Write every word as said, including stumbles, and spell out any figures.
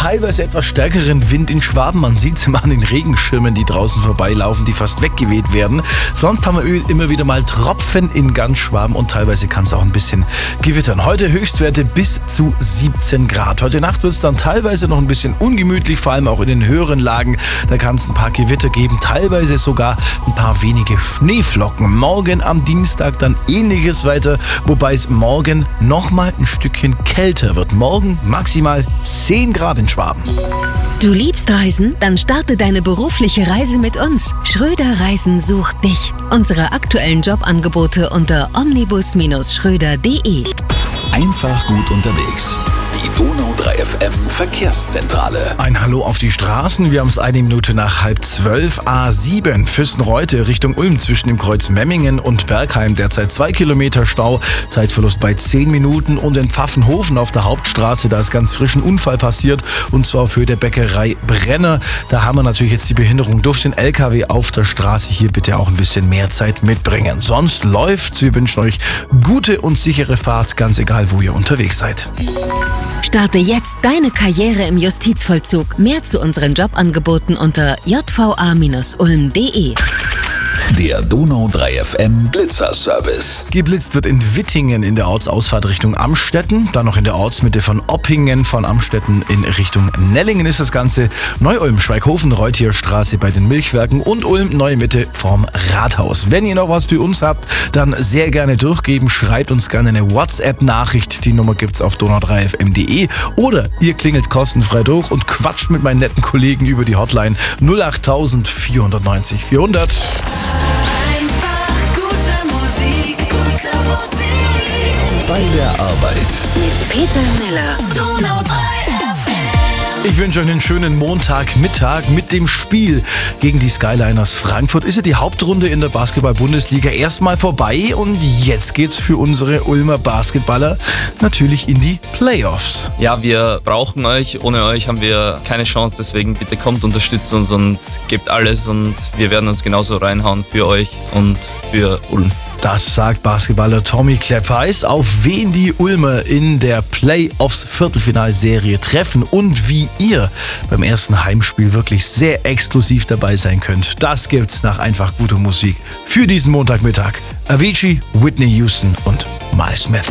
teilweise etwas stärkeren Wind in Schwaben. Man sieht es immer an den Regenschirmen, die draußen vorbeilaufen, die fast weggeweht werden. Sonst haben wir immer wieder mal Tropfen in ganz Schwaben und teilweise kann es auch ein bisschen gewittern. Heute Höchstwerte bis zu siebzehn Grad. Heute Nacht wird es dann teilweise noch ein bisschen ungemütlich, vor allem auch in den höheren Lagen. Da kann es ein paar Gewitter geben, teilweise sogar ein paar wenige Schneeflocken. Morgen am Dienstag dann ähnliches weiter, wobei es morgen nochmal ein Stückchen kälter wird. Morgen maximal zehn Grad in Schwaben. Du liebst Reisen? Dann starte deine berufliche Reise mit uns. Schröder Reisen sucht dich. Unsere aktuellen Jobangebote unter omnibus schröder punkt de. Einfach gut unterwegs. Die Donau drei F M Verkehrszentrale. Ein Hallo auf die Straßen. Wir haben es eine Minute nach halb zwölf. A sieben Füssen-Reute Richtung Ulm zwischen dem Kreuz Memmingen und Bergheim. Derzeit zwei Kilometer Stau. Zeitverlust bei zehn Minuten. Und in Pfaffenhofen auf der Hauptstraße, da ist ganz frisch ein Unfall passiert. Und zwar auf Höhe der Bäckerei Brenner. Da haben wir natürlich jetzt die Behinderung durch den L K W auf der Straße. Hier bitte auch ein bisschen mehr Zeit mitbringen. Sonst läuft's. Wir wünschen euch gute und sichere Fahrt, ganz egal, wo ihr unterwegs seid. Starte jetzt deine Karriere im Justizvollzug. Mehr zu unseren Jobangeboten unter j v a ulm punkt de. Der Donau drei F M Blitzerservice. Geblitzt wird in Wittingen in der Ortsausfahrt Richtung Amstetten, dann noch in der Ortsmitte von Oppingen, von Amstetten in Richtung Nellingen ist das Ganze, Neu-Ulm, Schweighofen, Reutierstraße bei den Milchwerken und Ulm, Neue Mitte vorm Rathaus. Wenn ihr noch was für uns habt, dann sehr gerne durchgeben, schreibt uns gerne eine WhatsApp-Nachricht, die Nummer gibt's auf donau drei f m punkt de oder ihr klingelt kostenfrei durch und quatscht mit meinen netten Kollegen über die Hotline null acht vierhundertneunzig vierhundert. Bei der Arbeit. Mit Peter Miller. Donau drei F M. Ich wünsche euch einen schönen Montagmittag mit dem Spiel gegen die Skyliners Frankfurt. Ist ja die Hauptrunde in der Basketball-Bundesliga erstmal vorbei und jetzt geht's für unsere Ulmer Basketballer natürlich in die Playoffs. Ja, wir brauchen euch. Ohne euch haben wir keine Chance. Deswegen bitte kommt, unterstützt uns und gebt alles und wir werden uns genauso reinhauen für euch und für Ulm. Das sagt Basketballer Tommy Kleppeis, auf wen die Ulmer in der Playoffs-Viertelfinalserie treffen und wie ihr beim ersten Heimspiel wirklich sehr exklusiv dabei sein könnt. Das gibt's nach einfach guter Musik für diesen Montagmittag. Avicii, Whitney Houston und Miles Smith.